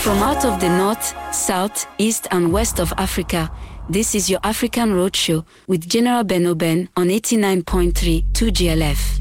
From out of the north, south, east and west of Africa, this is your African Roadshow with General Ben Oben on 89.3 2GLF.